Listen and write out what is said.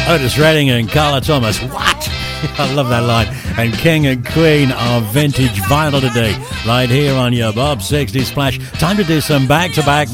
Otis Redding and Carla Thomas. What? I love that line. And King and Queen of vintage vinyl today, right here on your Bob 60 Splash. Time to do some back-to-back